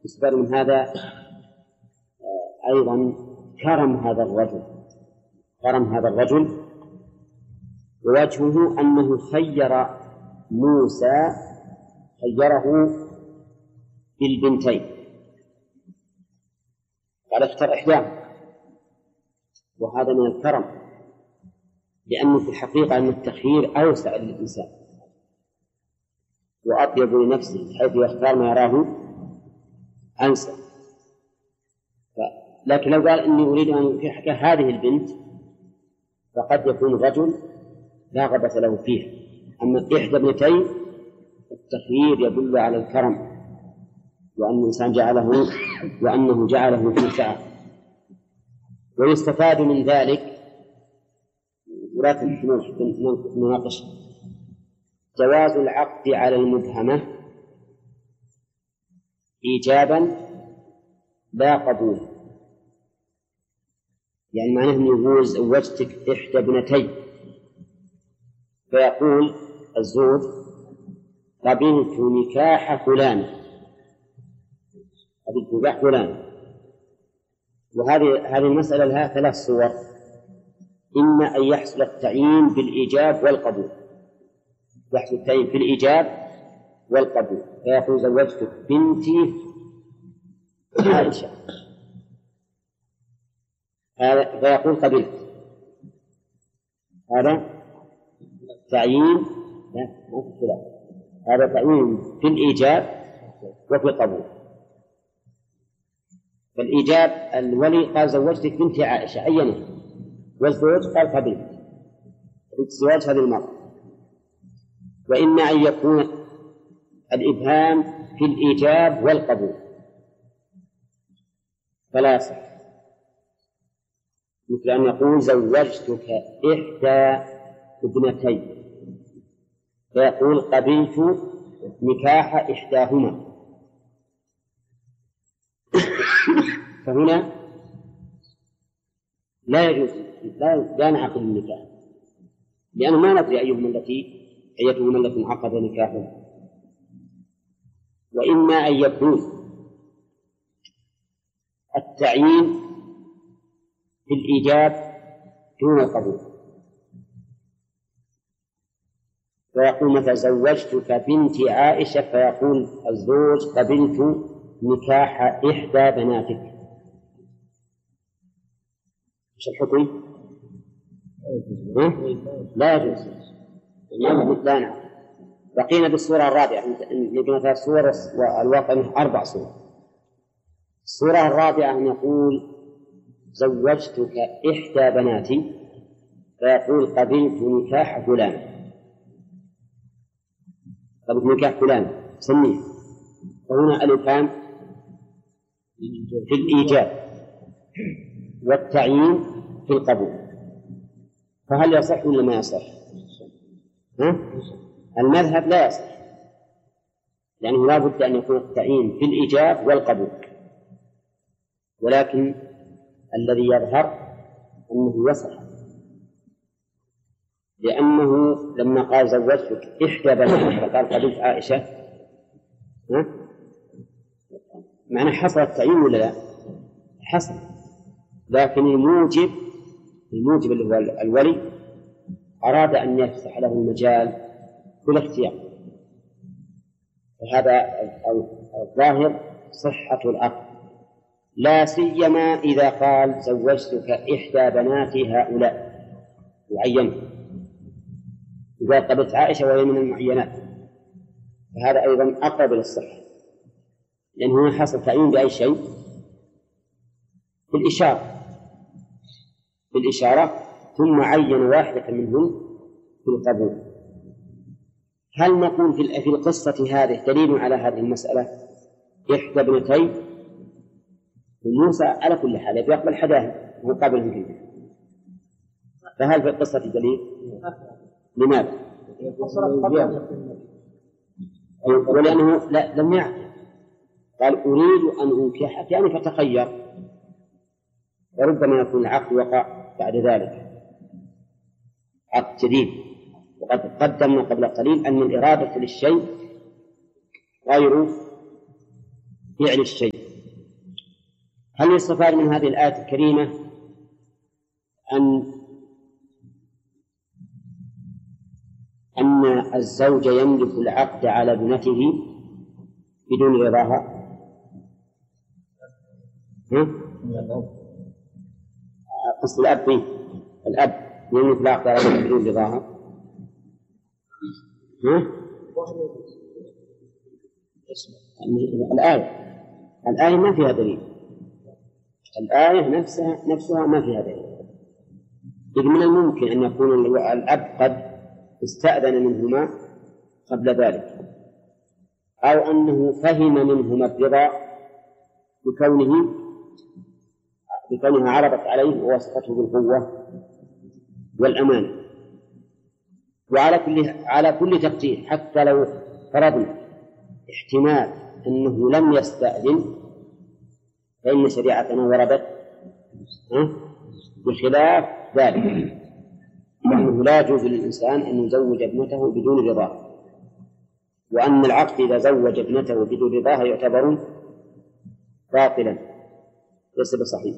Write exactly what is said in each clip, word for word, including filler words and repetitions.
يستفاد من هذا أيضا كرم هذا الرجل كرم هذا الرجل ووجهه أنه خير موسى خيره بالبنتين قال اختر إحداهما، وهذا من الكرم، لأنه في الحقيقة أن التخيير أوسع للإنسان وأطيب لنفسه حيث يختار ما يراه أنسى. لكن لو قال إني أريد أن أنكح هذه البنت فقد يكون الرجل لا غبة له فيها. أما إحدى ابنتين التخيير يدل على الكرم وأن الإنسان جعله وأنه جعله في سعة. ويستفاد من ذلك ولا نناقش جواز العقد على المبهمة إيجابا لا قبولا، يعني معناه أنه يقول زوجتك إحدى ابنتي فيقول الزوج قبلت نكاح فلان قبلت نكاح فلان. وهذه هذه المسألة لها ثلاث صور: إما أن يحصل التعيين بالإيجاب والقبول، يحصل التعيين في الإيجاب والقبول فيقول زوجتك بنتي عائشة فيقول قبلت، هذا تعيين لا ما في خلاف، هذا تعيين في الإيجاب وفي القبول. فالإيجاب الولي قال زوجتك بنتي عائشة عينه، والزوج قال قبلت الزواج هذه المرأة. وإما أن يكون الإبهام في الإيجاب والقبول فلا يصح، مثل أن يقول زوجتك إحدى ابنتي فيقول قبلت نكاح إحداهما، فهنا لا يجوز لا, لا نعقد النكاح، لأنه ما ندري أيهما التي أيتهما التي انعقد نكاحها. وإما أن يكون التعيين في الإيجاب دون القبول، فيقول مثلا زوجتك بنت عائشة فيقول الزوج قبلت نكاح إحدى بناتك، ايش الحكم؟ لا يجوز لا نعم. بقينا بالصورة الرابعة، نبنى ثلاث صور والواقع أربع صور. الصورة الرابعة أن يقول زوجتك إحدى بناتي فيقول قبلت نكاح فلان، قبلت نكاح فلان سميه، فهنا الإبهام في الإيجاب والتعيين في القبول، فهل يصح ولا ما يصح؟ ها؟ المذهب لا يصح، لأنه لا بد أن يكون التعيين في الإيجاب والقبول، ولكن الذي يظهر أنه يصح، لأنه لما قال زوجتك إحدى بناتك فقال قبلت عائشة ها؟ معنى حصل التعيين ولا لا؟ حصل، لكن الموجب الموجب اللي هو الولي أراد أن يفتح له المجال كل اختيار، وهذا الظاهر صحة العقد، لا سيما إذا قال زوجتك إحدى بناتي هؤلاء وعينه، إذا قبلت عائشة وهي من المعينات فهذا أيضا أقرب للصحة، لأنه حصل تعيين بأي شيء بالإشارة بالإشارة ثم عين واحدة منهم في القبول. هل نقول في القصة هذه دليل على هذه المسألة؟ إحدى ابنتي موسى على كل حال يقبل حداها مقابل منه، فهل في القصة دليل؟ لماذا؟ ولأنه لا لم يعقل، قال أريد أن أنكحك يعني فتخير، وربما يكون العقد وقع بعد ذلك عقد جديد. وقد قدمنا قبل قليل أن الإرادة للشيء غير فعل الشيء. هل يستفاد من هذه الآية الكريمة أن أن الزوج يملك العقد على ابنته بدون رضاها؟ قصد الأب فيه. الأب يملك العقد على ابنته بدون رضاها. ها؟ الآية الآية ما فيها دليل. الآية نفسها نفسها ما فيها دليل. إذ من الممكن أن يكون الأب قد استأذن منهما قبل ذلك، أو أنه فهم منهما الرضا بكونه بكونها عرضت عليه ووصفته بالقوة والأمان. وعلى كل على كل تقدير، حتى لو فرضنا احتمال أنه لم يستأذن، فإن شريعتنا وردت بخلاف ذلك، وأنه لا يجوز للإنسان أن يزوج ابنته بدون رضاه، وأن العقد إذا زوج ابنته بدون رضاها يعتبر باطلا ليس بصحيح.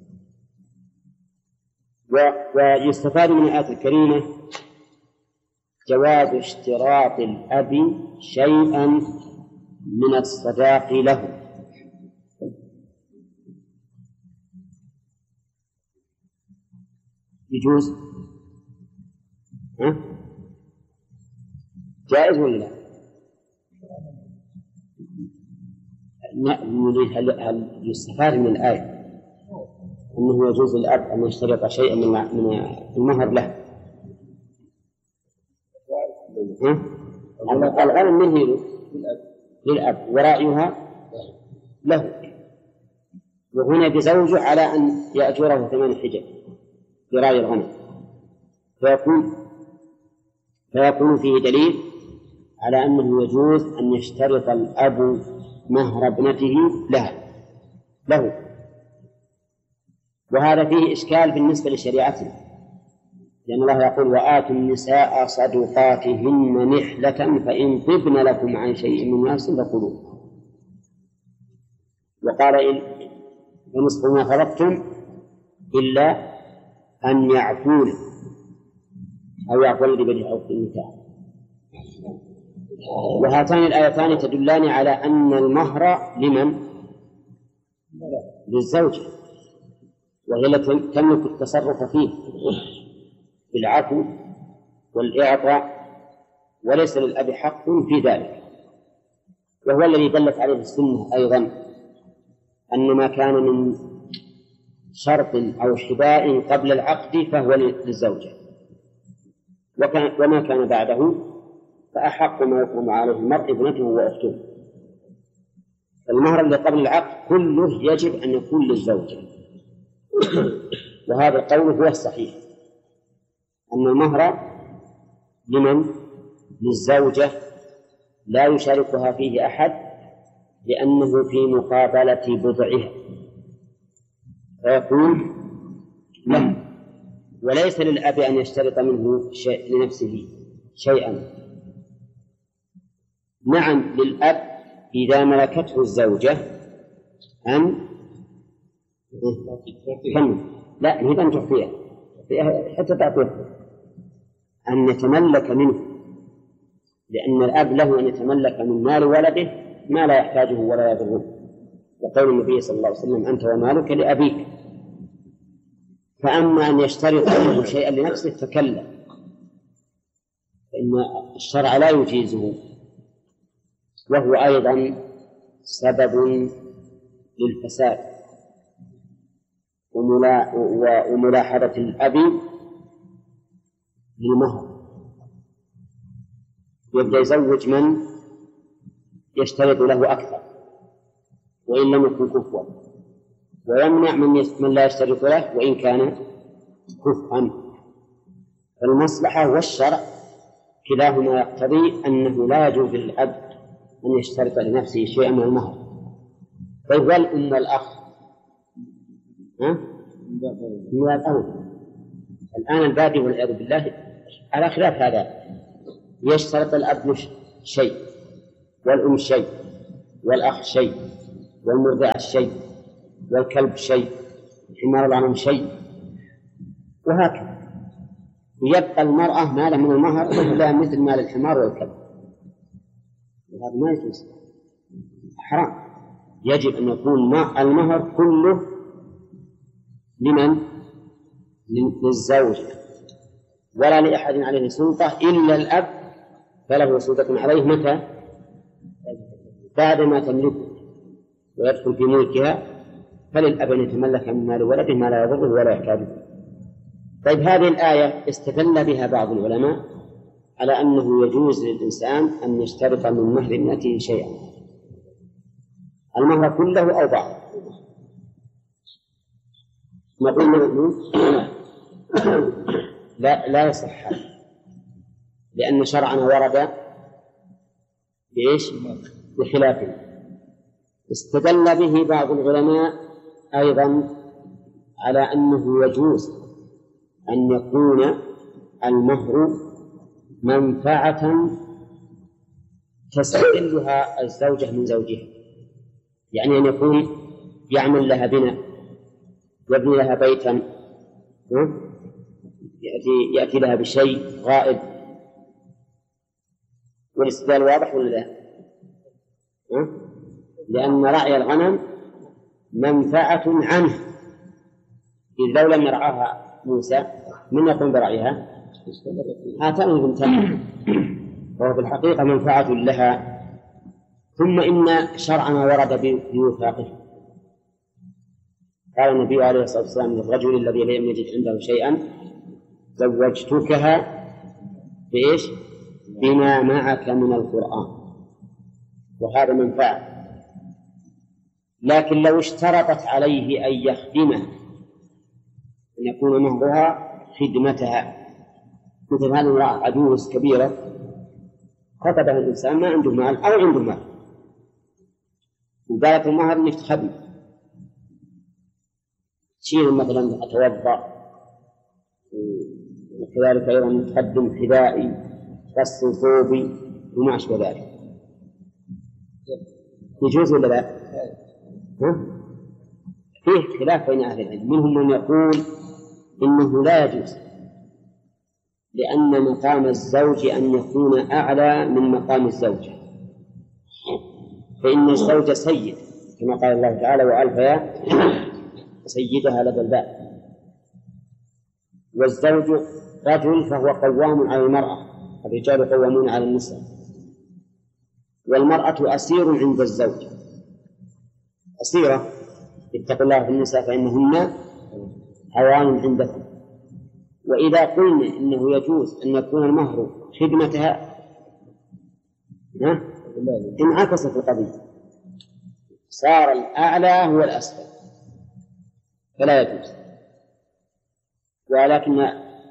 ويستفاد من الآية الكريمة جواز اشتراط الأب شيئا من الصداق له. يجوز؟ ها؟ جائز ولا لا؟ هل, هل يستفاد من الآية أنه يجوز للأب أن يشترط شيئا من المهر له؟ الغنم من هي للأب ورأيها له، وهنا بزوجه على أن يأجره ثمان حجج برأي الغنم، فيكون فيكون فيه دليل على أنه يجوز أن يشترط الأب مهر ابنته له له وهذا فيه إشكال بالنسبة لشريعتنا، لأن الله يقول وآتوا النساء صدقاتهن نحلة فإن طبن لكم عن شيء من نفس فكلوه، وقال إن فنصف ما فرضتم إلا أن يعفون أو يعفو الذي بيده عقد النكاح. وهاتان الآيتان تدلان على أن المهر لمن؟ للزوجة، وهي التي تملك التصرف فيه بالعفو والإعطاء، وليس للأب حق في ذلك. وهو الذي دلت عليه السنة أيضا أن ما كان من شرط أو حباء قبل العقد فهو للزوجة، وما كان بعده فأحق ما يقوم عليه المرء ابنته وأخته. المهر اللي قبل العقد كله يجب أن يكون للزوجة، وهذا القول هو الصحيح، أن المهر لمن؟ للزوجة لا يشاركها فيه أحد، لأنه في مقابلة بضعها فيكون له، وليس للأب أن يشترط منه شيء لنفسه شيئا. نعم للأب إذا ملكته الزوجة أن كم لا هي أن تعطيها حتى تعطيها أن يتملك منه، لأن الأب له أن يتملك من مال ولده ما لا يحتاجه ولا يضره، وقول النبي صلى الله عليه وسلم أنت ومالك لأبيك. فأما أن يشترط منه شيئا لنفسه فكلا، فإن الشرع لا يجيزه، وهو أيضا سبب للفساد وملاحظة الأب للمهر، يبدأ يزوج من يشترط له أكثر وإن لم يكن كفوا، ويمنع من, من لا يشترط له وإن كان كفوا. فالمصلحة والشرع كلاهما يقتضي أنه لا يجوز للأب أن يشترط لنفسه شيئا من المهر. طيب والأم والأخ ها؟ من الأول الآن البادي والعياذ بالله على خلاف هذا، يشترط الأب شيء والأم شيء والأخ شيء، والمرضعة شيء، والكلب شيء، الحمار الغنم شيء، وهكذا. يبقى المرأة مالا من المهر إلا مثل مال الحمار والكلب، وهذا ما يجوز، حرام. يجب أن يكون المهر كله لمن؟ للزوج، ولا لأحد عليه سلطة إلا الأب، فله سلطة عليه متى؟ بعد ما تملكه ويدخل في ملكها، فللأب أن يتملك من مال ولده ما لا يضره ولا يحتاجه. طيب، هذه الآية استدل بها بعض العلماء على أنه يجوز للإنسان أن يشترط من مهر ابنته شيئا، المهر كله أو بعض. نقول لا لا يصح، لأن شرعنا ورد بإيش؟ بخلافه. استدل به بعض العلماء أيضا على أنه يجوز أن يكون المهر منفعة تستقلها الزوجة من زوجها، يعني أن يكون يعمل لها بناء، يبني لها بيتا، يأتي, يأتي لها بشيء غائب. والاستدلال واضح ولا لا؟ لأن رعي الغنم منفعة عنه، إذ لو لم يرعاها موسى من يقوم برعيها؟ هاتان البنتان، وهو في الحقيقة منفعة لها. ثم إن شرعنا ورد بوثاقه، قال النبي عليه الصلاة والسلام للرجل الذي لم يجد عنده شيئا: زوجتكها بإيش؟ بما معك من القرآن، وهذا منفعة. لكن لو اشترطت عليه أن يخدمه، أن يكون مهرها خدمتها، مثل هذه امرأة عجوز كبيرة خطبها الإنسان ما عنده مال أو عنده مال، وقالت المهر إنك تخدم، تشيل مثلا أتوضأ، وكذلك أيضا تقدم حذائي، تغسل ثوبي وما أشبه ذلك. يجوز ولا لا؟ ها؟ فيه خلاف بين أهل العلم، منهم من يقول إنه لا يجوز، لأن مقام الزوج أن يكون أعلى من مقام الزوجة، فإن الزوج سيد كما قال الله تعالى: وألف يا سيدها لدى الباب. والزوج رجل فهو قوام على المرأة، الرجال قوامون على النساء، والمرأة أسير عند الزوج، أسيرة. اتقوا الله في النساء فإنهن هوان عندكم. وإذا قلنا إنه يجوز أن يكون المهر خدمتها انعكست القضية، صار الأعلى هو الأسفل، فلا يجوز. ولكن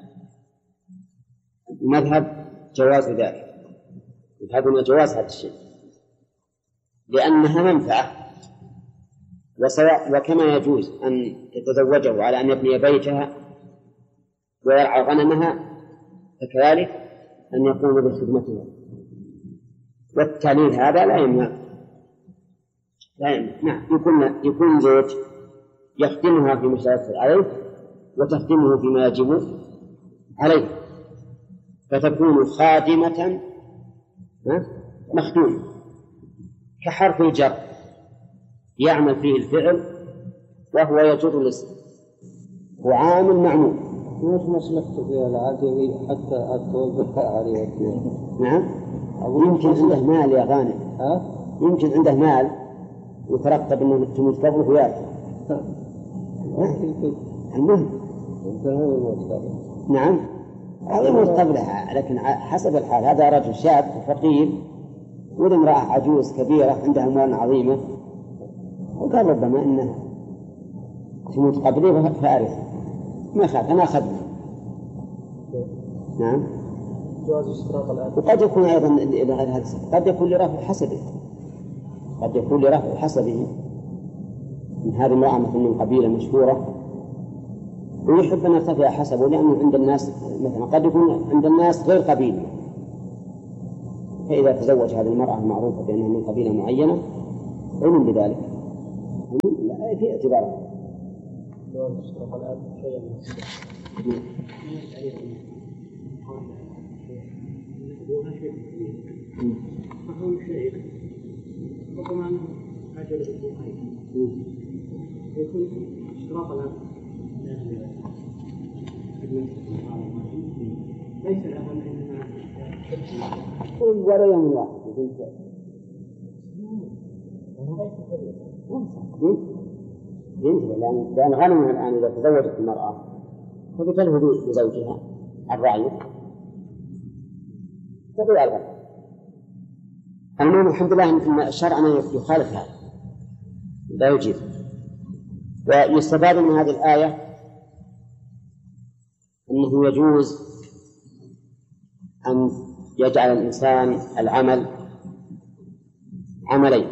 المذهب جواز ذلك، مذهبنا جواز هذا الشيء لأنها منفعة. وسواء وكما يجوز أن تتزوجه على أن يبني بيتها ويرعى غنمها، فكذلك أن يقوم بخدمتها. والتعليل هذا لا يمنع، لا يمنع. نعم، يكون يكون زوج يخدمها في مشاركة عليه وتخدمه فيما يجب عليه، فتكون خادمة مخدومة، كحرف الجر يعمل فيه الفعل وهو يجر الاسم، وعامل معمول. وش مصلحته في العادي حتى أتوظف عليه؟ نعم، يمكن عنده مال يا غانم، ها؟ يمكن عنده مال وترتب أنه تموت قبله وياك. المهم نعم أو يموت قبلها، لكن حسب الحال. هذا رجل شاب فقير ولا امرأة عجوز كبيرة عندها أموال عظيمة، وقال ربما إنه تموت قبلي فأعرف ما خاف أنا أخذني. نعم، وقد يكون أيضا لغير هذا، قد يكون لرفع حسبه، قد يكون لرفع حسبه من هذه المرأة مثل من قبيلة مشهورة ويحب أن يرتفع حسبه، لأنه عند الناس مثلا قد يكون عند الناس غير قبيلة، فإذا تزوج هذه المرأة المعروفة بأنها من قبيلة معينة علم بذلك لا في اعتبار. لو اشترط الآن شيئا من فهو شيء وكمان أجل يكون اشتراط الآن ليس الأهم إنما ولا يوم واحد ينتهي، لأن لأن غنمها الآن إذا تزوجت المرأة فبتلهو بزوجها الرعي تضيع الغنم. المهم الحمد لله أن الشرع يخالف هذا لا يجيب. ويستفاد من هذه الآية أنه يجوز أن يجعل الإنسان العمل عملين،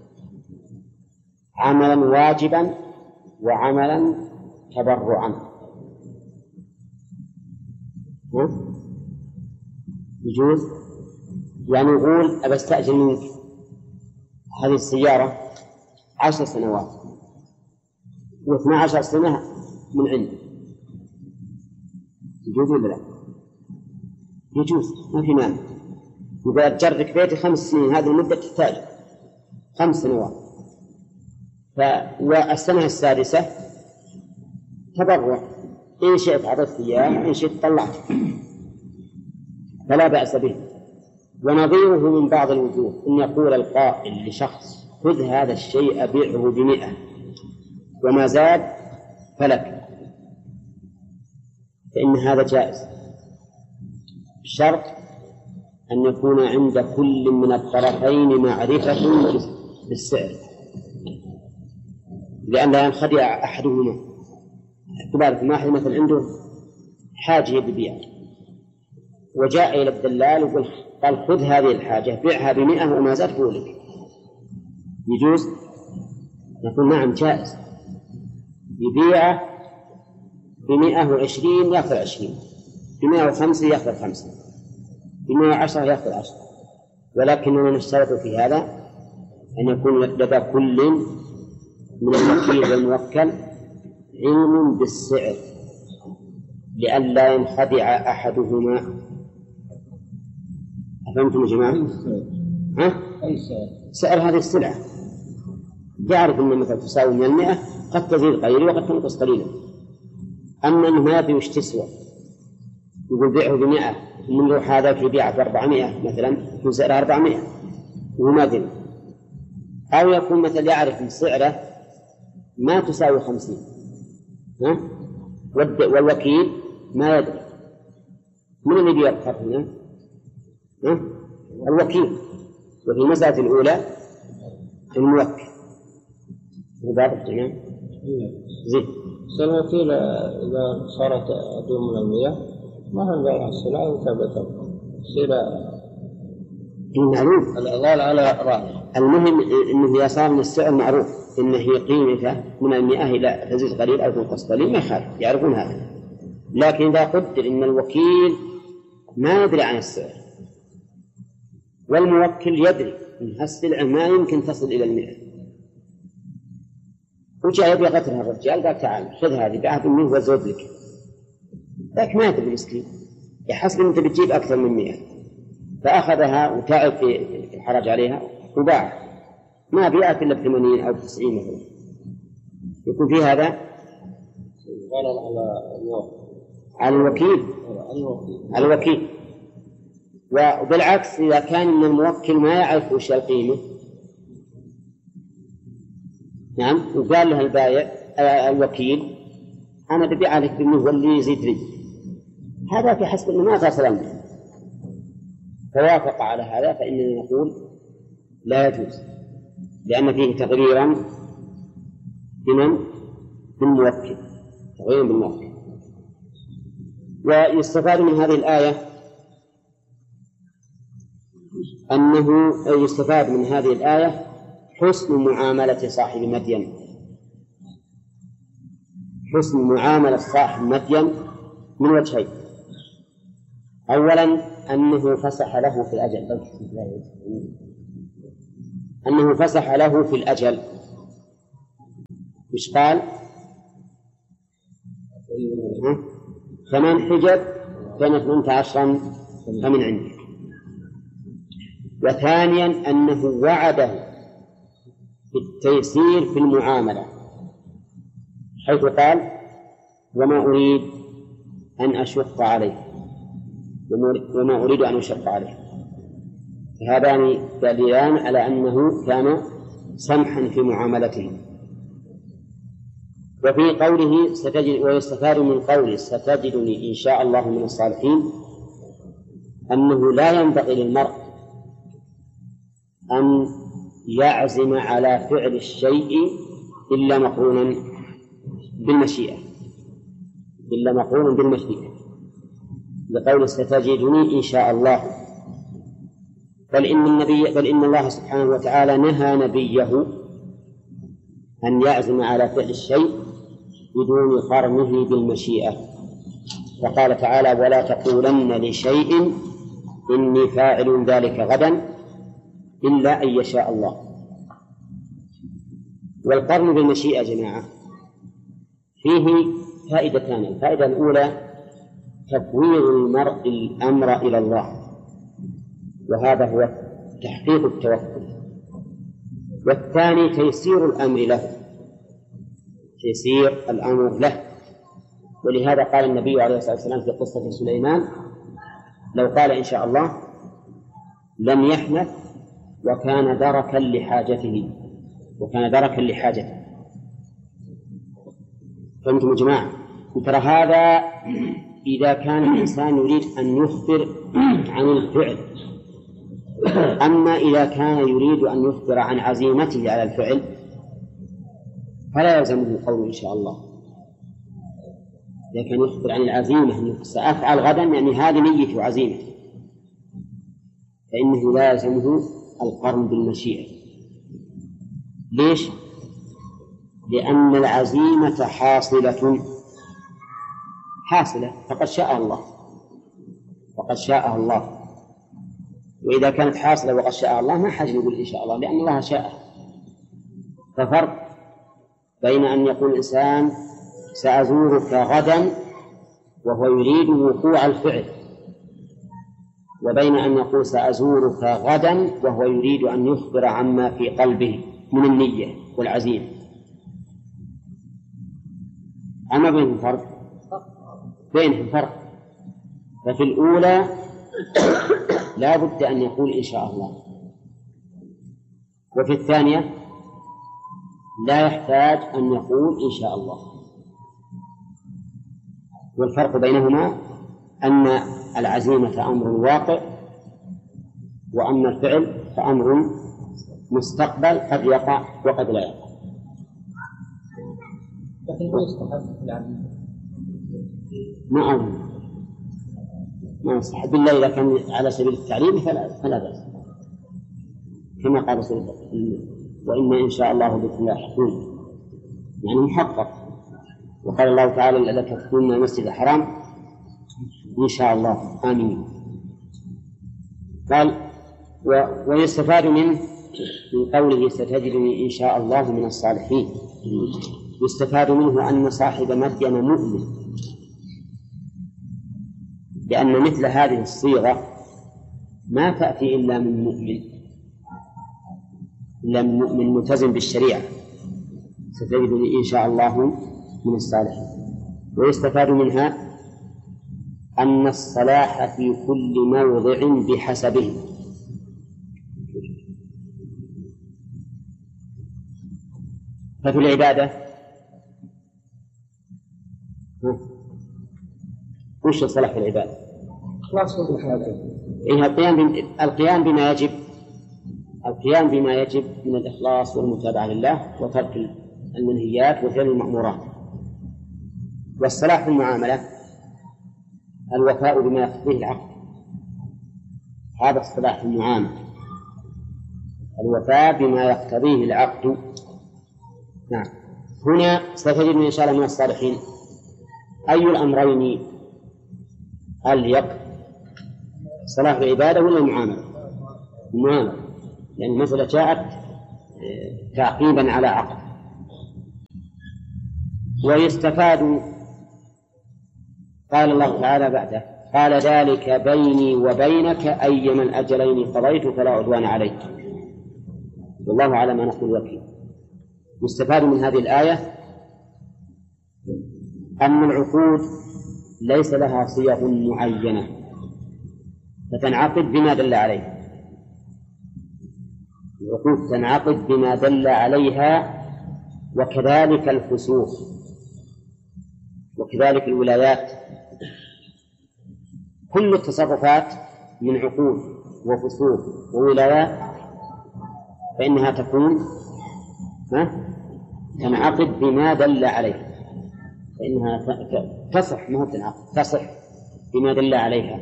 عملا واجبا وعملا تبرعا. يجوز يعني يقول أبى أستأجر منك هذه السيارة عشر سنوات واثنى عشر سنة من عندي، يجوز ولا لا؟ يجوز، ما في مانع. إذا تجرك بيتي خمس سنين هذه المدة تحتاج خمس سنوات، والسنة السادسة تبرع، إن شئت أعطيت إياه إن شئت طلعت، فلا بأس به. ونظيره من بعض الوجوه أن يقول القائل لشخص خذ هذا الشيء بيعه بمئة وما زاد فلك، فإن هذا جائز، الشرط أن يكون عند كل من الطرفين معرفة بالسعر، لأن لا ينخدع أحدهما. تبارك واحد مثلا عنده حاجة ببيع وجاء إلى الدلال وقال قال خذ هذه الحاجة بيعها بمئة وما زاد فولك، يجوز؟ نقول نعم جائز، يبيعه بمئة وعشرين يأخذ عشرين، بمئة وخمسة يأخذ خمسة، بمئة وعشرة يأخذ عشرة، ولكننا نشترط في هذا أن يكون لدى كل من الوكيل والموكل علم بالسعر لئلا ينخدع أحدهما. أفهمتم يا جماعة؟ ها؟ أي سعر؟ سعر هذه السلعة، يعرف أن مثلا تساوي من المئة قد تزيد قليلا وقد تنقص قليلا. أما أنه ما يدري وش تسوى يقول بيعه بمئة من لو هذا في بيعه بأربعمائة مثلا يكون سعرها أربعمائة وهو ما دري، أو يكون مثلا يعرف أن سعره ما تساوي خمسين ها؟ والوكيل ما يدري. من الذي يبقى هنا؟ ها؟ الوكيل. وفي المسألة الأولى الموكل. وبعض تمام زين. الوكيل إذا صارت أدوم من المياه ما هم بيع السلعة وثبت سلعة المعروف الأضلال على رأيه. المهم إنه إذا صار من السعر معروف إنه هي قيمته من المئة إلى تزيد قليل أو تنقص قليل ما يخالف، يعرفون هذا. لكن إذا قدر إن الوكيل ما يدري عن السعر والموكل يدري إن السلعة ما يمكن تصل إلى المئة وجاء يبي قتلها الرجال قال تعال خذ هذه بعهد منه وزود لك، لكن ما يدري المسكين يحسب أنت بتجيب أكثر من مئة فأخذها وتعب في الحرج عليها وباع ما بيعت إلا بثمانين أو تسعين مثلا، يكون في هذا غلط على على الوكيل على الوكيل. وبالعكس إذا كان من الموكل ما يعرف وش القيمة نعم وقال له البائع الوكيل أنا ببيع لك بمئة واللي يزيد لي، هذا في حسب أنه ما تصل عنه فوافق على هذا فإننا نقول لا يجوز، لأن فيه تغريرا بمن؟ بالموكل، تغريرا بالموكل. ويستفاد من هذه الآية أنه يستفاد من هذه الآية حسن معاملة صاحب مدين، حسن معاملة صاحب مدين من وجهين. أولا أنه فسح له في الأجل أنه فسح له في الأجل إيش قال؟ فمن حجب كان اثنتا عشرا فمن عندك. وثانيا أنه وعده بالتيسير في المعاملة، حيث قال وما أريد أن أشق عليه وما أريد أن أشق عليه. فهذان دليلان على أنه كان سمحا في معاملته. وفي قوله ستجد، ويستفاد من قوله ستجدني إن شاء الله من الصالحين، أنه لا ينبغي للمرء أن يعزم على فعل الشيء إلا مقرونا بالمشيئة إلا مقرونا بالمشيئة لقول ستجدني إن شاء الله. بل إن النبي بل إن الله سبحانه وتعالى نهى نبيه أن يعزم على فعل الشيء بدون قرنه بالمشيئة، فقال تعالى ولا تقولن لشيء إني فاعل ذلك غدا إلا أن يشاء الله. والقرن بالمشيئة يا جماعة فيه فائدتان. الفائدة الأولى تفويض المرء الأمر إلى الله، وهذا هو تحقيق التوكل. والثاني تيسير الأمر له تيسير الأمر له ولهذا قال النبي عليه الصلاة والسلام في قصة سليمان لو قال إن شاء الله لم يحنث وكان دركا لحاجته وكان دركا لحاجته. فهمتم يا جماعة؟ ترى هذا إذا كان الإنسان يريد أن يخبر عن الفعل. أما إذا كان يريد أن يخبر عن عزيمته على الفعل فلا يلزمه قول إن شاء الله. إذا كان يخبر عن العزيمة أنه سأفعل غدا يعني هذه نية وعزيمة فإنه لا يلزمه القرن بالمشيئة. ليش؟ لأن العزيمة حاصلة حاصلة فقد شاء الله فقد شاء الله وإذا كانت حاصلة وقد شاء الله ما حاجة نقول إن شاء الله لأن الله شاء. ففرق بين أن يقول الإنسان سأزورك غدا وهو يريد وقوع الفعل وبين أن يقول سأزورك غدا وهو يريد أن يخبر عما في قلبه من النية والعزيمة. أما بينهم فرق بينهم فرق ففي الأولى لا بد أن يقول إن شاء الله وفي الثانية لا يحتاج أن يقول إن شاء الله. والفرق بينهما أن العزيمة أمر واقع وأما الفعل فأمر مستقبل قد يقع وقد لا يقع. لكن ما يستحب العزيمة ما أظن ما يستحب بالله إذا كان على سبيل التعليم فلا فلا بأس كما قال رسول الله وإن إن شاء الله بكم لاحقون يعني محقق. وقال الله تعالى لك تدخلون المسجد الحرام إن شاء الله آمين. قال ويستفاد منه من قوله ستجدني إن شاء الله من الصالحين. يستفاد منه أن صاحب مدين مؤمن لأن مثل هذه الصيغة ما تأتي إلا من مؤمن إلا من مؤمن ملتزم بالشريعة ستجدني إن شاء الله من الصالحين. ويستفاد منها أن الصلاح في كل موضع بحسبه. ففي العبادة وش الصلاح في العبادة؟ إيه القيام القيام بما يجب القيام بما يجب من الإخلاص والمتابعة لله وترك المنهيات وفعل المأمورات. والصلاح في المعاملة الوفاء بما يقتضيه العقد. هذا الصلاح في المعاملة الوفاء بما يقتضيه العقد. نعم. هنا ستجدني إن شاء الله من الصالحين. أي الأمرين أليق صلاح العبادة ولا المعاملة؟ المعاملة لأن المسألة جاءت تعقيبا على عقد. ويستفاد قال الله تعالى بعده قال ذلك بيني وبينك أيما الأجلين قضيت فلا عدوان عليك والله على ما نقول وكيل. يستفاد من هذه الآية أن العقود ليس لها صيغ معينة فتنعقد بما دل عليها. العقود تنعقد بما دل عليها، وكذلك الفسوق وكذلك الولايات. كل التصرفات من عقود وفسوق وولايات فإنها تكون تنعقد بما دل عليها، فإنها تصح ما تنعقد تصح بما دل عليها.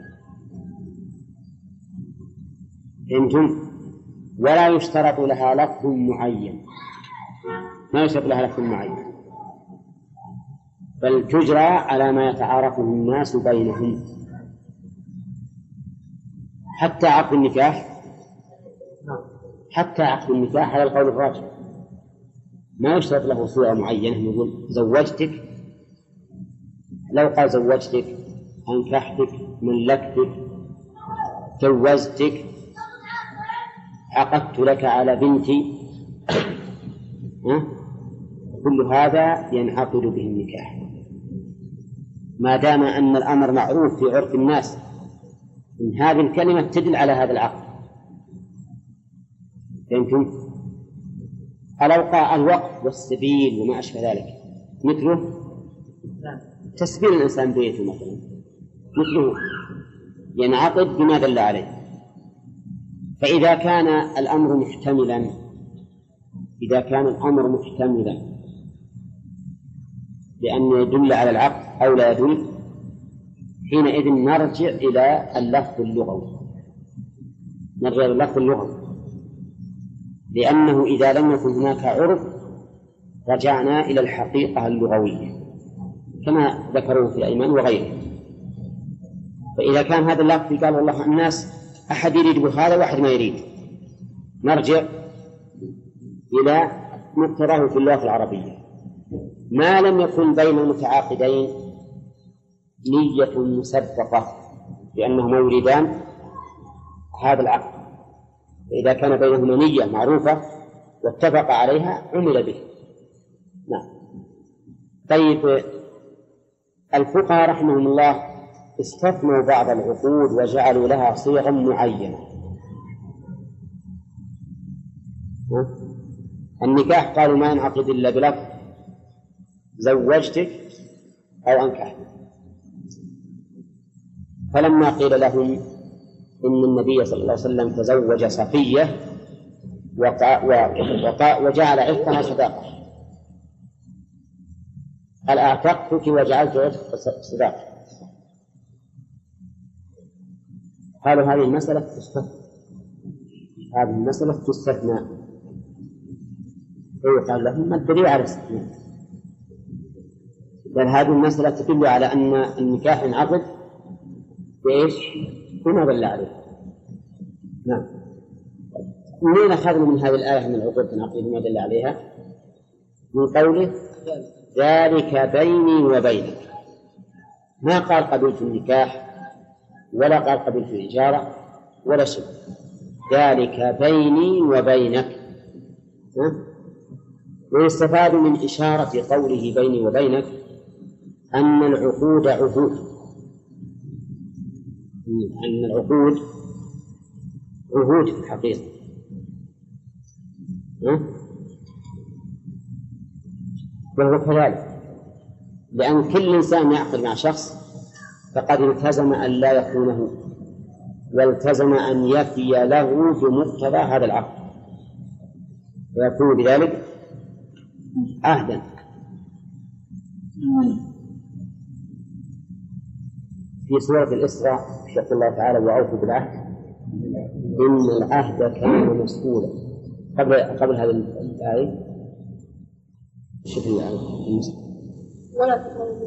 فهمتم؟ ولا يشترط لها لفظ معين، ما يشترط لها لفظ معين، بل تجرى على ما يتعارفه الناس بينهم. حتى عقد النكاح حتى عقد النكاح على القول الراجح ما يشترط له صيغة معينة. يقول زوجتك، لو قال زوجتك أنكحتك ملكتك جوزتك عقدت لك على بنتي، كل هذا ينعقد به النكاح ما دام أن الأمر معروف في عرف الناس إن هذه الكلمة تدل على هذا العقد. فهمتم؟ الأوقاع الوقف والسبيل وما أشبه ذلك مثله تسبيل الإنسان بيته مثلا مثله ينعقد بما دل عليه. فإذا كان الأمر محتملا إذا كان الأمر محتملا لأن يدل على العقد أو لا يدل، حينئذ نرجع إلى اللفظ اللغوي نرجع إلى اللفظ اللغوي لأنه إذا لم يكن هناك عرف رجعنا إلى الحقيقة اللغوية كما ذكروا في الأيمان وغيره. فإذا كان هذا اللفظ قال والله الناس أحد يريد بهذا وأحد ما يريد، نرجع إلى مقتضاه في اللغة العربية. ما لم يكن بين المتعاقدين نية مسبقة لأنهما يريدان هذا العقد، فإذا كان بينهما نية معروفة واتفق عليها عمل به. نعم. طيب، الفقهاء رحمهم الله استثنوا بعض العقود وجعلوا لها صيغا معينة. النكاح قالوا ما ينعقد إلا بلفظ زوجتك أو أنكحتك، فلما قيل لهم إن النبي صلى الله عليه وسلم تزوج صفية وجعل عتقها صداقة، هل أعتقتك وجعلت عتق صداقة؟ قالوا هذه المسألة تستثنى هذه المسألة تستثنى قال لهم ما الدليل على الاستثناء؟ بل هذه المسألة تدل على أن النكاح ينعقد بإيش؟ بما دل عليه. نعم. منين أخذنا من هذه الآية من العقود تنعقد بما دل عليها؟ من قوله ذلك بيني وبينك، ما قال قبلت النكاح ولا قال قبلت الإجارة ولا شيء، ذلك بيني وبينك. ويستفاد من إشارة قوله بيني وبينك أن العقود عهود أن العقود عهود في الحقيقة، وهو كذلك، لأن كل إنسان يعقد مع شخص فقد التزم أن لا يخونه والتزم أن يفي له بمقتضى هذا العقد ويكون بذلك عهدا. في سورة الإسراء يقول الله تعالى وأوفوا بالعهد إن العهد كان مسؤولا. قبل قبل هذه الآية شوف الآية ولا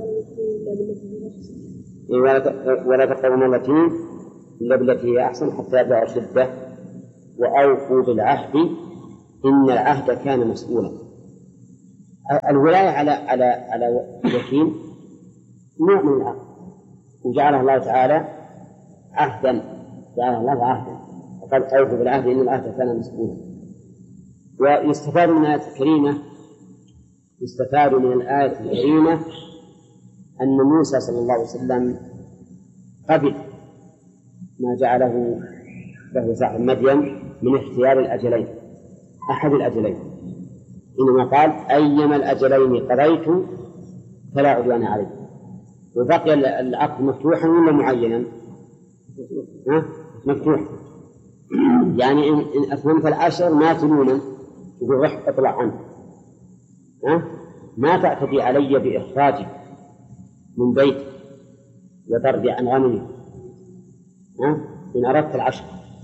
ولا تقربوا التي إلا بالتي هي أحسن حتى يبلغ أشده وأوفوا بالعهد إن العهد كان مسؤولا. الولاية على على على وكيل نوع من العقد، وجعله الله تعالى عهدا، جعله الله عهدا، وقد أوفوا بالعهد إن العهد كان مسؤولا. ويستفاد من الآية الكريمة يستفاد من الآية الكريمة أن موسى صلى الله عليه وسلم قبل ما جعله له صاحب مدين من اختيار الأجلين، أحد الأجلين، إنما قال أيما الأجلين قضيت فلا عدوان عليه. وبقي العقد مفتوحا ولا معينا؟ مفتوح، يعني إن أتممت العشر ما تلونا يقول رح اطلع عنه، ها؟ ما تعتدي علي بإخراجي من بيتي وضربي عن غنمي، ها؟ إن أردت العشر،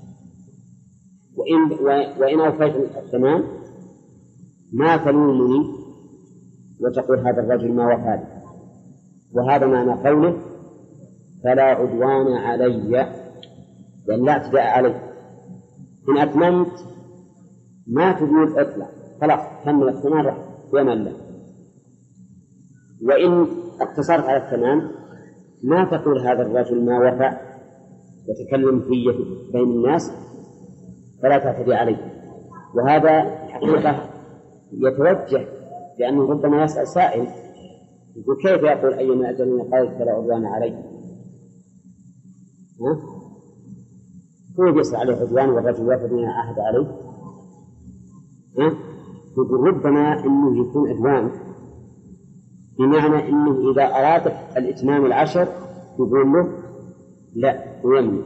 وإن وإن أوفيت الثمان ما تلومني وتقول هذا الرجل ما وفى لي. وهذا معنى قوله فلا عدوان علي، لأن لا اعتداء علي. إن أتممت ما تقول اطلع، خلاص كمل الثمان راح يمل. وإن اقتصرت على الثمان ما تقول هذا الرجل ما وفى وتكلم في بين الناس، فلا تعتدي عليه. وهذا حقيقة يتوجه، لأنه ربما يسأل سائل يقول كيف يقول أي من أجل قال فلا عدوان علي؟ ها؟ هو يسأل عليه عدوان والرجل وافد من عهد عليه؟ ها؟ يقول ربما إنه يكون عدوان بمعنى إنه إذا أراد الإتمام العشر يقول له لا ويمنع،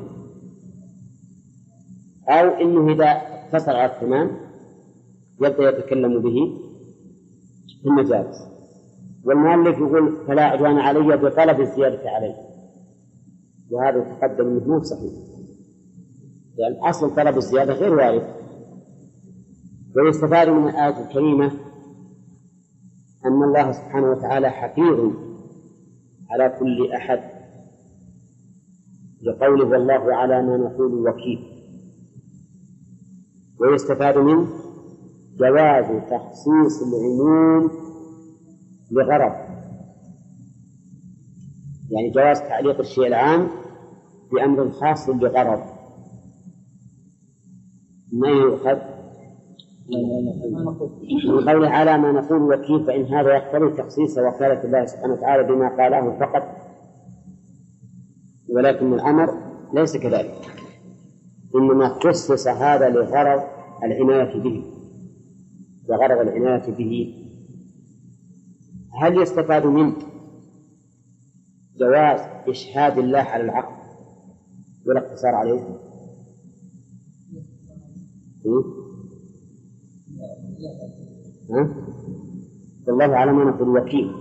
أو إنه إذا اقتصر على الثمان يبدأ يتكلم به في المجالس. والمؤلف يقول فلا عدوان علي بطلب الزيادة عليه، وهذا يتقدم منه مو صحيح، لأن يعني أصل طلب الزيادة غير وارد. ويستفاد من الآية الكريمة أن الله سبحانه وتعالى حفيظ على كل أحد، لقوله والله على ما نقول وكيل. ويستفاد منه جواز تخصيص العموم لغرض، يعني جواز تعليق الشيء العام بأمر خاص لغرض. ما يؤخذ من قوله على ما نقول وكيل، فإن هذا يقتضي تخصيص وكالة الله سبحانه وتعالى بما قاله فقط، ولكن الأمر ليس كذلك، إنما خصص هذا لغرض العناية به. وغرض العناية به هل يستفاد منه جواز إشهاد الله على العقد ولا اقتصار عليه؟ ها؟ والله على ما نقول وكيل.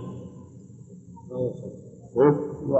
ها؟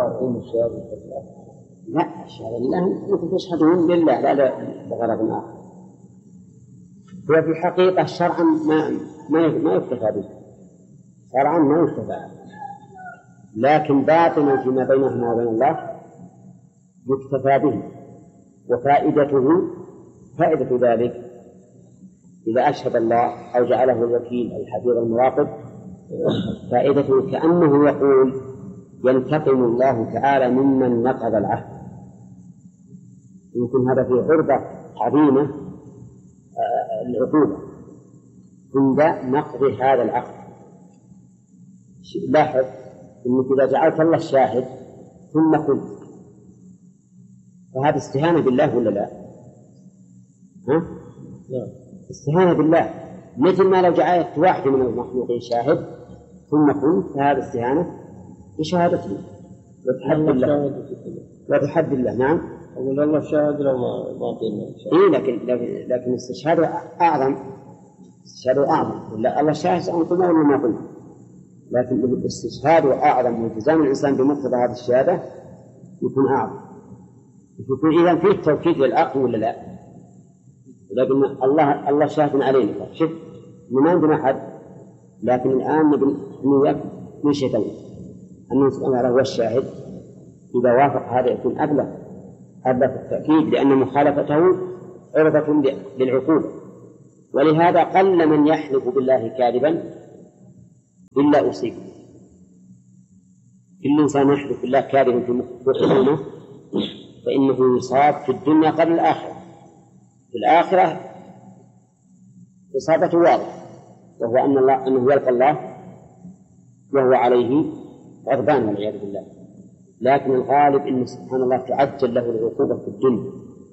لا الشهادة لله أنتم تشهدون لله لا لغرض آخر. هو في حقيقة شرعا ما ما ما يكتفى به، شرعا ما يكتفى، لكن باطنا فيما بينهما وبين الله يكتفى به. وفائدته فائدة ذلك إذا أشهد الله أو جعله الوكيل الحفيظ المراقب، فائدته كأنه يقول ينتقم الله تعالى ممن نقض العهد. يمكن هذا في عرضة عظيمة العقوبة عند نقض هذا العقد. لاحظ أنك إذا جعلت الله الشاهد ثم قلت، فهذا استهانة بالله ولا لا؟ ها؟ لا. استهانة بالله، مثل ما لو جعلت واحد من المخلوقين شاهد ثم قلت فهذا استهانة بشهادته وتحدي الله وتحدي الله. نعم. أقول الله شاهد لو ما ما قلنا. إيه لكن لكن استشهاد أعظم، استشهاد أعظم. لا الله شاهد سواء قلنا ولا ما قلنا، لكن الاستشهاد أعظم والتزام الإنسان بمقتضى هذه الشهادة يكون أعظم. يكون إذا فيه توكيد للعقل ولا لا؟ لكن الله الله شاهد علينا. شوف ما عندنا حد، لكن الآن نبي نوافق من شيء ثاني أنه سبحانه هو الشاهد. إذا وافق هذا يكون أبلغ أبلغ التأكيد، لأن مخالفته عرضة للعقوبة. ولهذا قل من يحلف بالله كاذبا إلا أصيب. كل إنسان يحلف بالله كاذبا في خصومه فإنه يصاب في الدنيا قبل الآخرة. في الآخرة إصابته واضحة، وهو أن الله أنه يلقى الله وهو عليه غضبان والعياذ بالله. لكن الغالب أن سبحان الله تعجل له العقوبة في الدنيا،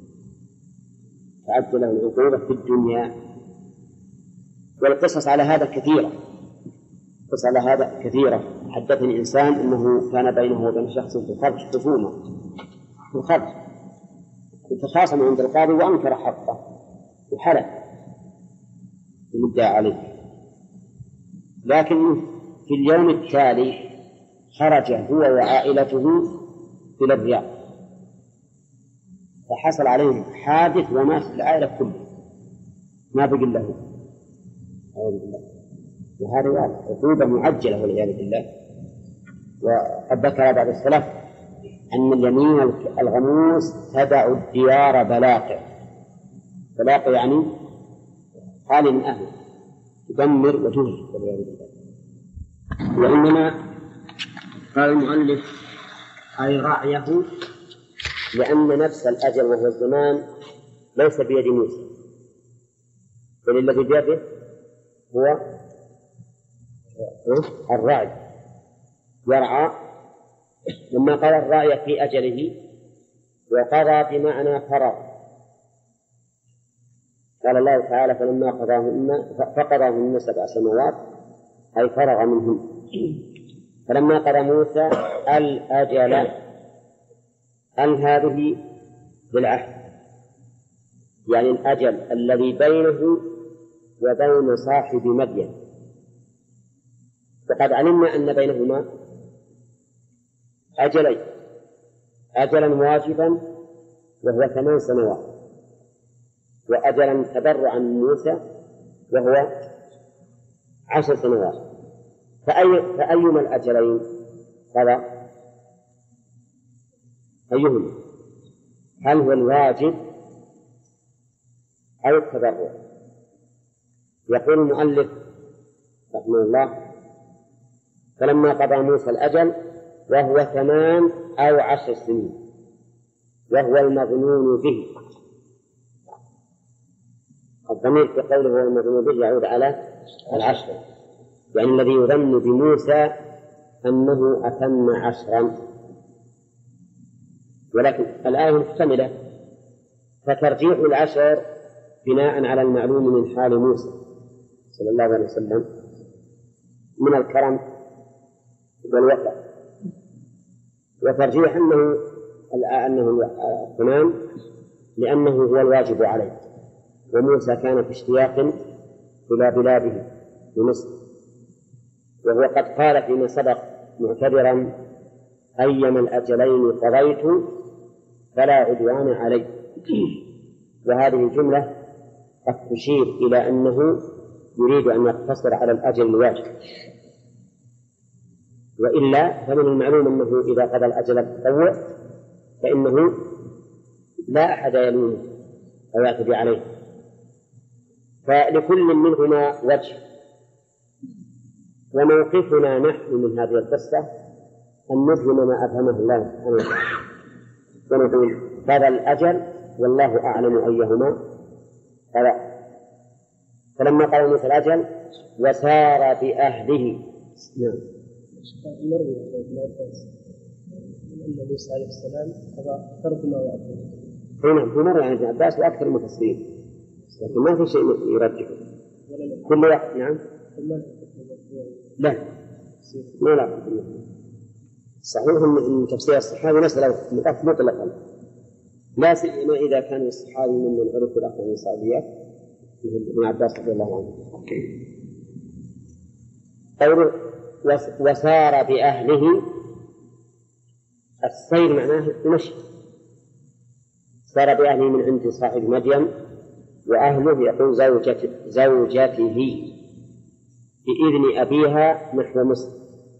تعجل له العقوبة في الدنيا. والقصص على هذا كثيرة، قصص على هذا كثيرة. حدثني إنسان أنه كان بينه وبين شخص في الخرج خصومة في الخرج، تخاصم عند القاضي وأنكر حقه وحلف المدعى عليه، لكن في اليوم التالي خرج هو وعائلته إلى الرياض فحصل عليهم حادث ومات العائلة كلها، ما بقي له. أعوذ بالله. وهذا واضح عقوبة معجلة والعياذ بالله. وقد ذكر بعض السلف أن اليمين الغموس تدع الديار بلاقع. بلاقع يعني خالي من أهله، تدمر وتهلك والعياذ بالله. وإنما قال المؤلف أي رعيه، لأن نفس الأجل وهو الزمان ليس بيد موسى، بل الذي بيده هو الرعي، يرعى. لما قال الرعي في أجله وقضى بمعنى فرغ، قال الله تعالى فلما قضاهن فقضاهن سبع سماوات أي فرغ منهن. فلما قضى موسى الأجل أن هذه بالعهد، يعني الأجل الذي بينه وبين صاحب مدين. وقد علمنا أن بينهما أجلين، أجلا واجبا وهو ثمان سنوات، وأجلا تبرعا من موسى وهو عشر سنوات. فأي فأيما الأجلين قضى؟ أيهما؟ هل هو الواجب أو التبرع؟ يقول المؤلف رحمه الله فلما قضى موسى الأجل وهو ثمان أو عشر سنين، وهو المظنون به. الضمير في قوله هو المظنون به يعود على العشر، يعني الذي يظن بموسى أنه أتم عشرا. ولكن الآية محتملة، فترجيح العشر بناء على المعلوم من حال موسى صلى الله عليه وسلم من الكرم والوفاء، وترجيح أنه أنه تمام لأنه هو الواجب عليه، وموسى كان في اشتياق إلى بلاده بمصر، وهو قد قال فيما سبق معتبرا أيما الأجلين قضيت فلا عدوان علي. وهذه الجملة قد تشير إلى أنه يريد أن يقتصر على الأجل الواجب، وإلا فمن المعلوم أنه إذا قضى الأجل التطوع فإنه لا أحد يلومه أو يعتدي عليه. فلكل منهما وجه. وموقفنا نحن من هذه القصة أن نفهم ما أفهمه الله سبحانه وتعالى، ونقول قضى الأجل والله أعلم أيهما قضى. فلما قضى موسى الأجل وسار بأهله. نعم. المروي عن ابن عباس أن موسى عليه السلام قضى فرض ما وعده. نعم، في مرة عن ابن عباس وأكثر المفسرين، لكن ما في شيء يرجح كل واحد. نعم. لا ما لا صحيح ان تفسير الصحابي مسألة مطلقا، لا سيما إذا كان الصحابي ممن عرف الأخوة الصحابيات مثل ابن عباس رضي الله عنه. قوله وسار بأهله، السير معناه المشي. سار بأهله من عند صاحب مدين، وأهله يقول زوجته, زوجته بإذن أبيها نحو مصر.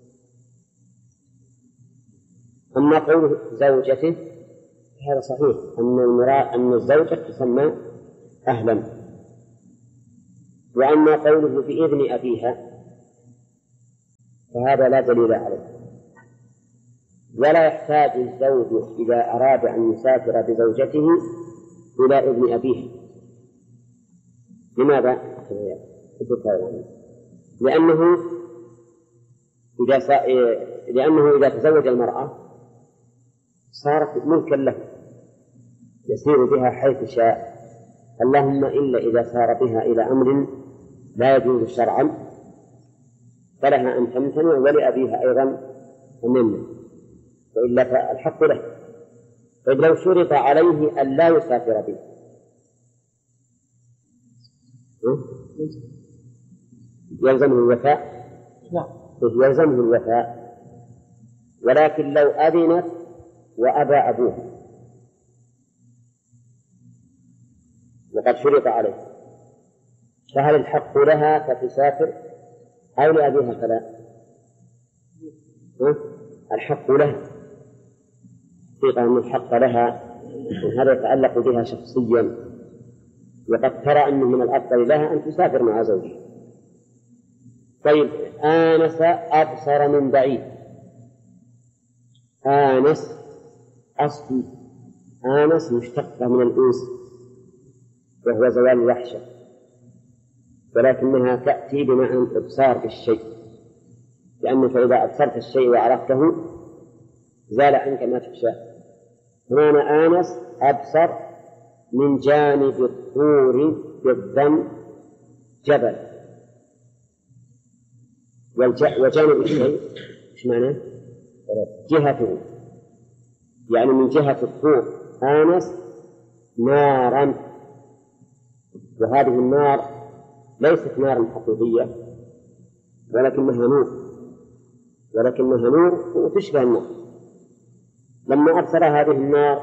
أما قوله زوجته هذا صحيح أن المراد أن الزوجة تسمى أهلا. وأما قوله بإذن أبيها فهذا لا دليل عليه. ولا يحتاج الزوج إذا أراد أن يسافر بزوجته إلى ابن أبيه. لماذا؟ لأنه إذا س... لأنه إذا تزوج المرأة صارت ملكا له يسير بها حيث شاء، اللهم إلا إذا سار بها إلى أمر لا يجوز شرعا فلها أن تمتنع، ولأبيها أيضا أن يمنع، وإلا فالحق له. طيب لو شرط عليه أن لا يسافر به يلزمه الوفاء؟ نعم يلزمه الوفاء، ولكن لو أذنت وأبى أبوه وقد شرط عليه فهل الحق لها فتسافر أو لأبيها فلا؟ الحق لها، حقيقة أن الحق لها، هذا يتعلق بها شخصيا، وقد ترى أنه من الأفضل لها أن تسافر مع زوجها. طيب آنس أبصر من بعيد. آنس أصل آنس مشتقة من الأنس وهو زوال الوحشة، ولكنها تأتي بمعنى الإبصار بالشيء، لأنك إذا أبصرت الشيء وعرفته زال عنك ما تخشاه. هنا آنس أبصر من جانب الطور بالضم جبل، وجانب الشيء إيش معناه؟ جهته، يعني من جهة الطور آنس نارا، وهذه النار ليست نارا حقيقية ولكنها نور، ولكنها نور وتشبه النار. لما أبصر هذه النار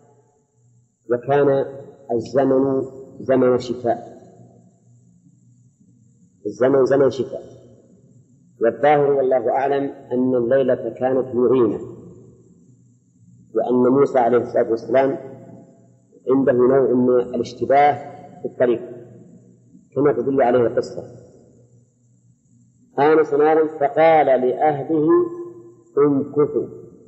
وكان الزمن زمن شتاء، الزمن زمن شتاء، والظاهر والله أعلم أن الليلة كانت مغيمة، وأن موسى عليه الصلاة والسلام عنده نوع من الاشتباه في الطريق كما تدل عليه القصة. آنس نارا فقال لأهله امكثوا،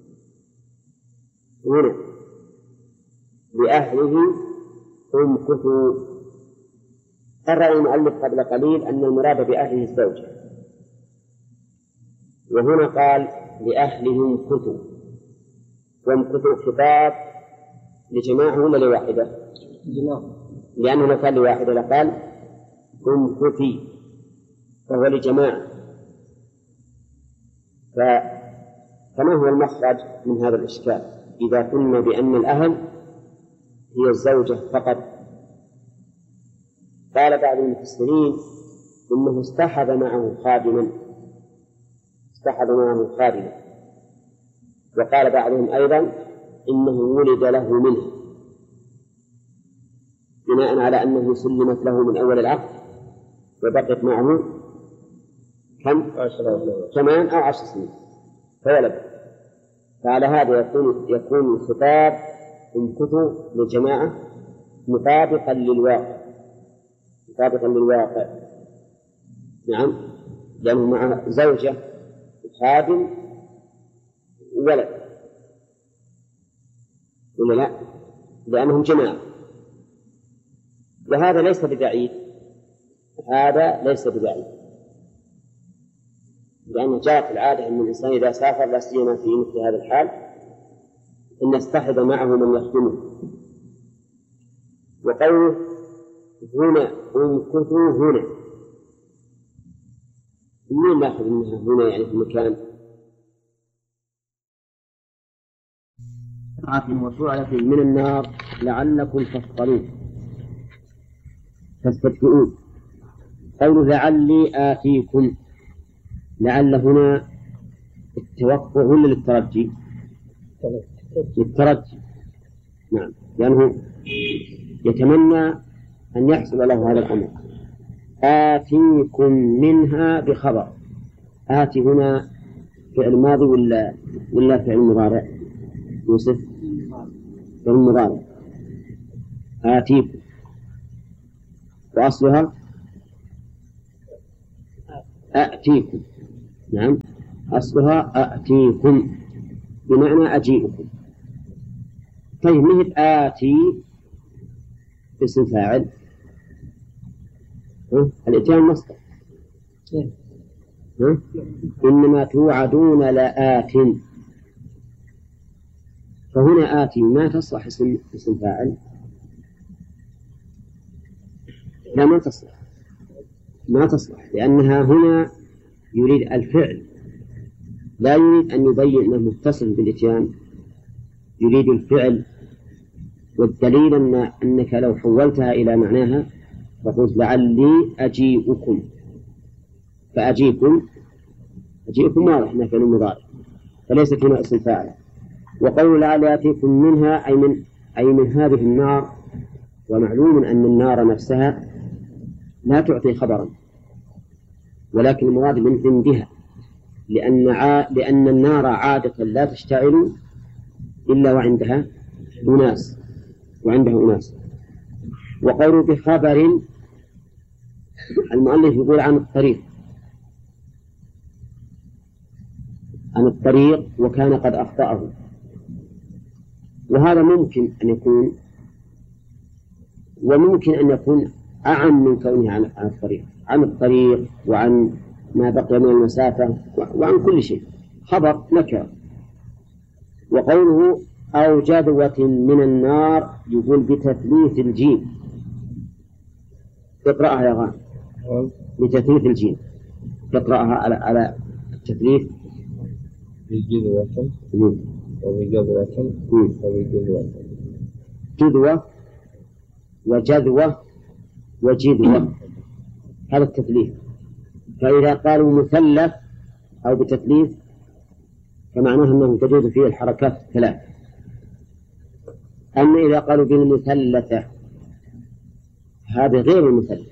هنا لأهله امكثوا. قرأ المؤلف قبل قليل أن المراد بأهله الزوجة، وهنا قال لأهله امكثوا، وامكثوا خطاب لجماعة ولا لواحدة؟ لأنه لو كان لواحدة لقال امكثي، فهو لجماعة. فما هو المخرج من هذا الإشكال إذا قلنا بأن الأهل هي الزوجة فقط؟ قال بعض المفسرين إنه اصطحب معه خادما، اصطحب معه خادما، وقال بعضهم أيضا إنه ولد له منه بناء على أنه سلمت له من أول العقد وبقت معه كم؟ ثمان أو عشر سنين فولد. فعلى هذا يكون يكون الخطاب امكثوا للجماعة مطابقا للواقع، مطابقا للواقع. نعم، لأنه مع زوجة خادم ولد، ولا لا؟ لأنهم جماعة. وهذا ليس ببعيد، هذا ليس ببعيد، لأن جاءت العادة أن الإنسان إذا سافر لا سيما في مثل هذا الحال أن يصطحب معه من يخدمه. وقوله هنا امكثوا هنا، منين ناخذ منها هنا يعني في مكان؟ وسعلة من النار لعلكم تصطلون تستدفئون. قوله لعلي آتيكم، لعل هنا التوقع ولا للترجي؟ للترجي، نعم، لأنه يتمنى أن يحصل له هذا الأمر. آتيكم منها بخبر. آتي هنا فعل ماضي ولا ولا فعل مضارع؟ يوسف فعل مضارع. آتيكم وأصلها أأتيكم، نعم، أصلها أأتيكم بمعنى أجيئكم. طيب مثل آتي اسم فاعل، الإتيان مصدر، إنما توعدون لآت، فهنا آتي ما تصلح اسم اسم فاعل، لا ما تصلح ما تصلح لأنها هنا يريد الفعل، لا يريد أن يبين أنه متصل بالإتيان، يريد الفعل. والدليل أن أنك لو حولتها إلى معناها فقلت لعلي أجيئكم، فأجيكم أجيئكم واضح أنها فعل مضارع فليست هنا اسم فاعل. وقول لعلي آتيكم منها أي من أي من هذه النار، ومعلوم أن النار نفسها لا تعطي خبرا، ولكن المراد من عندها، لأن ع... لأن النار عادة لا تشتعل إلا وعندها أناس وعندها أناس. وقوله بخبر، المؤلف يقول عن الطريق عن الطريق وكان قد أخطأه، وهذا ممكن أن يكون، وممكن أن يكون أعم من كونه عن الطريق، عن الطريق وعن ما بقي من المسافة وعن كل شيء، خبر نكرة. وقوله أو جذوة من النار يقول بتثليث الجيم، اقرأها يا غانم، بتثليث الجيم، تقرأها على على التثليث. بجذوة وبجذوة وبجذوة، جذوة وجذوة وجذوة، هذا التثليث. فإذا قالوا مثلث أو بتثليث فمعناه أنه تجوز فيه الحركات الثلاث. أما إذا قالوا بالمثلثة هذا غير المثلث.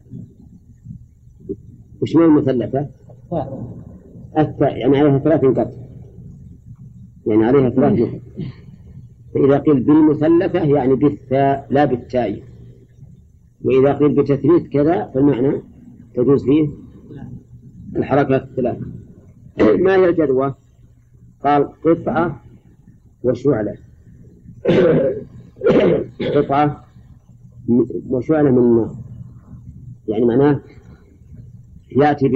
وش معنى المثلثة؟ الثاء، يعني عليها ثلاث نقاط، يعني عليها ثلاث نقاط. فإذا قيل بالمثلثة يعني بالثاء لا بالتاء، وإذا قيل بتثليث كذا فالمعنى تجوز فيه الحركات الثلاث. ما هي الجذوة؟ قال قطعة وشعلة، قطعة وشعلة من النار، يعني معناه يأتي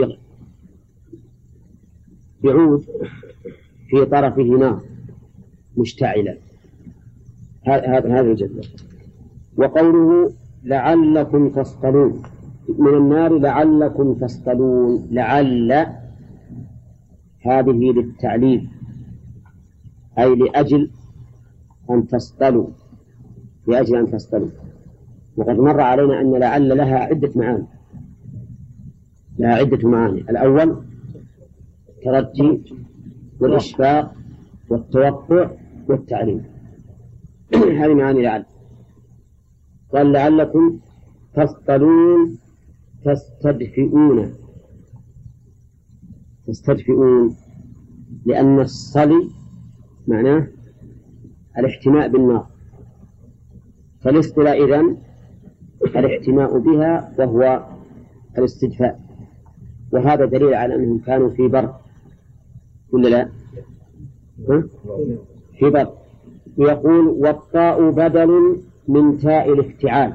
بعود في طرفه نار مشتعلة، هذا هذا الجذوة. وقوله لعلكم تصطلون من النار، لعلكم تصطلون، لعل هذه للتعليل أي لأجل أن تصطلوا، لأجل أن تصطلوا. وقد مر علينا أن لعل لها عدة معاني، لها عدة معاني. الأول الترجي والإشفاق والتوقع والتعليل، هذه معاني لعل. قال لعلكم تصطلون تستدفئون، تستدفئون لأن الصلي معناه الاحتماء بالنار، فالاصطلاء إذن الاحتماء بها وهو الاستدفاء، وهذا دليل على أنهم كانوا في بر ولا لا؟ في بر. ويقول والطاء بدل من تاء الافتعال،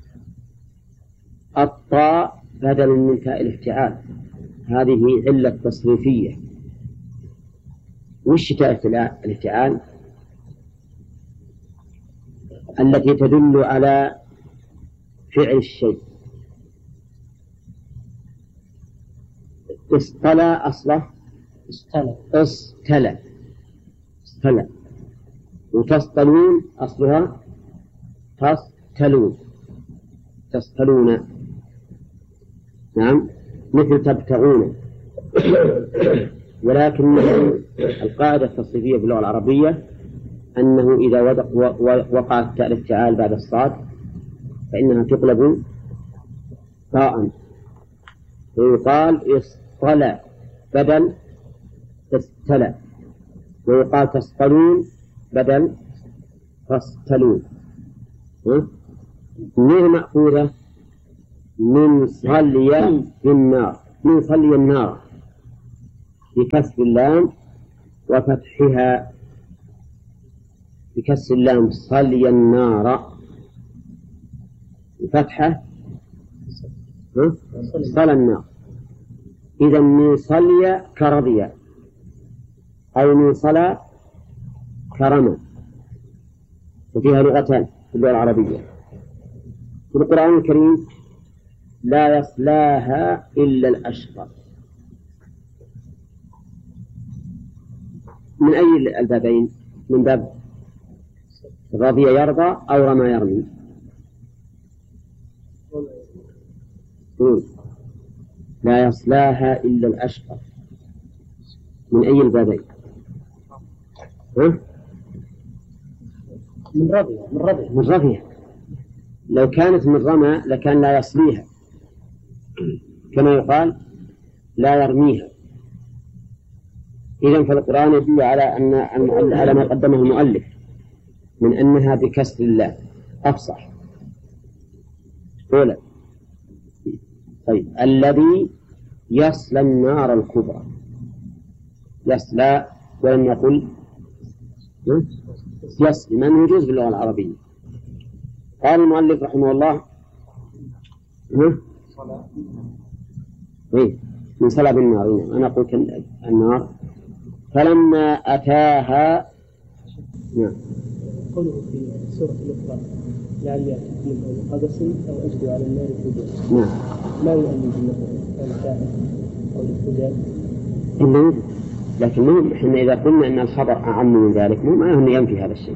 الطاء بدل من تاء الافتعال، هذه علة تصريفية. وش تاء الافتعال؟ التي تدل على فعل الشيء. اصطلى أصله استلى استلى استلى، وتصطلون أصلها تصطلون تصطلون، نعم، مثل تبتغون. ولكن القاعدة التصريفية في اللغة العربية أنه إذا وقعت تاء الافتعال بعد الصاد فإنها تقلب طاء، ويقال اصطلى بدل استلى، ويقال تصطلون بدل تصطلون. من مأخوذة من صلي بالنار، من صلي النار، بكسر اللام وفتحها. بكسر اللام صلي النار، بفتحه صلى النار. إذا من صلي كرضي أو من صلى كرم، وفيها لغتان في اللغة العربية. في القرآن الكريم لا يصلاها إلا الأشقى. من أي البابين؟ من باب رضي يرضى أو رمى يرمي؟ لا يصلاها إلا الأشقى. من أي البابين؟ ها؟ من رضي من رضي من رضي. لو كانت من رمى لكان لا يصليها، كما يقال لا يرميها. إذن فالقرآن يدل على أن على ما قدمه المؤلف من أنها بكسر الله أفصح. أولا طيب الذي يصلى النار الكبرى، يصلى ولم يقل يصلي، ما يجوز باللغة العربية. قال المؤلف رحمه الله إيه من صلى بالنار. أنا قلت النار. فلما أتاها نعم. قوله في سورة الأخرى لعلي يأتيكم من قبس أو أجد على النار هدى. نعم. ما يؤمن مثلا الشاهد أو الهدى إنه، لكن إحنا إذا قلنا أن الخبر أعم من ذلك مو معناه أنه ينفي هذا الشيء،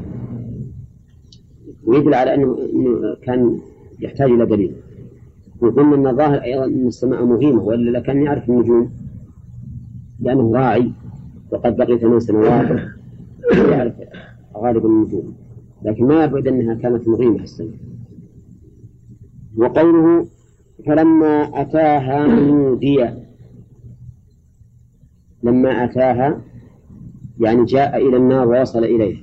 ويدل على أنه كان يحتاج إلى دليل. وقلنا أن الظاهر أيضا أن السماء مهيمة، وإلا لكان يعرف النجوم لأنه راعي وقد بقي ثمان سنوات يعرف غالب النجوم، لكن ما يبعد أنها كانت مغيمة السنة. وقوله فلما أتاها نودي، لما أتاها يعني جاء إلى النار ووصل إليه.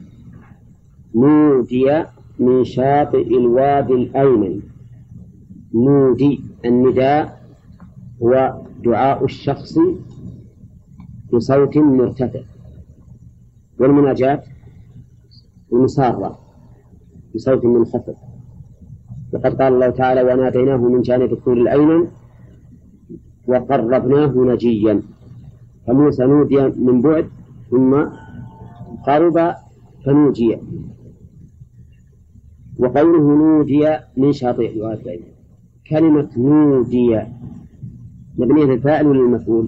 نودي من شاطئ الوادي الأيمن. نودي النداء هو دعاء الشخص بصوت مرتفع، والمناجاة المسارة بصوت منخفض. وقد قال الله تعالى وناديناه من جانب الطور الأيمن وقربناه نجيا. فموسى نودي من بعد ثم قرب فنوجي. وقوله نودي من شاطئ الوادي الأيمن، كلمة نودي مبنية للفاعل ولا للمفعول؟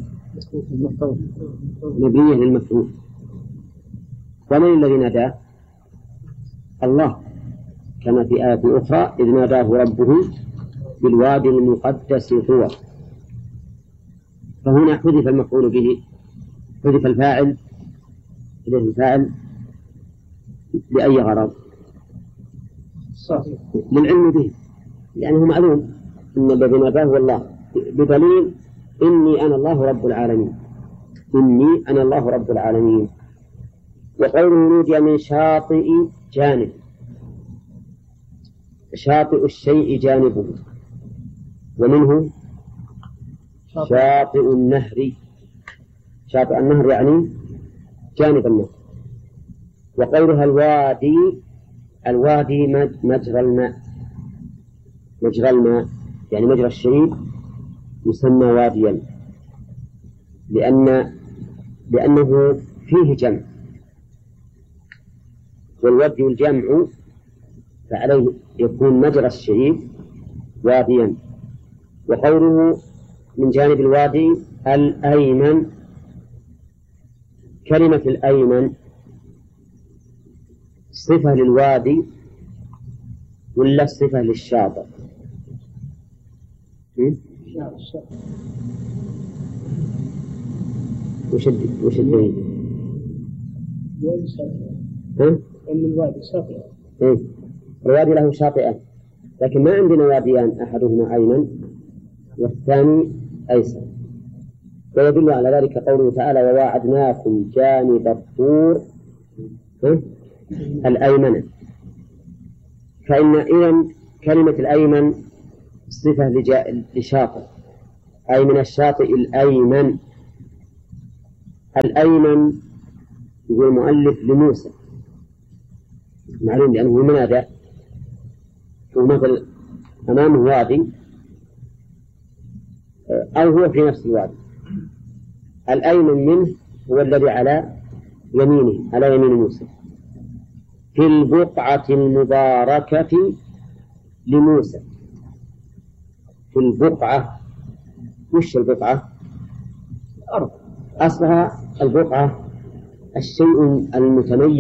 مبنية للمفعول. ومن الذي ناداه؟ الله، كما في آية أخرى إذ ناداه ربه بالوادي المقدس طوى. فهنا حذف المفعول به، حذف الفاعل. حذف الفاعل لأي غرض؟ للعلم به، لأنه معلوم إن الذي ناداه هو الله، بدليل إني أنا الله رب العالمين. إني أنا الله رب العالمين. وقوله نودي من شاطئ جانب، شاطئ الشيء جانبه، ومنه شاطئ النهر. شاطئ النهر يعني جانب النهر. وقولها الوادي، الوادي مجرى الماء. مجرى الماء يعني مجرى الشيء يسمى واديا، لأن لأنه فيه جمع، والودي الجمع فعليه يكون مجرى الشيء واديا. وقوله من جانب الوادي الأيمن، كلمة الأيمن صفة للوادي ولا صفة للشاطئ؟ وش وش الدليل؟ ها؟ أن الوادي شاطئ. إيه؟ الوادي له شاطئان، لكن ما عندنا واديان، أحدهما أيمن والثاني أيسر. ويدل على ذلك قوله تعالى وواعدناكم جانب الطور الأيمن. فإن إذن كلمة الأيمن صفة لشاطئ، أي من الشاطئ الأيمن. الأيمن يقول المؤلف لموسى، معلوم لأنه منادى، ومثل أمامه وادي أو هو في نفس الوادي. الأيمن منه هو الذي على يمينه، على يمين موسى. في البقعة المباركة لموسى. في البقعة، وش البقعة؟ الأرض، أصلها البقعة الشيء المتميز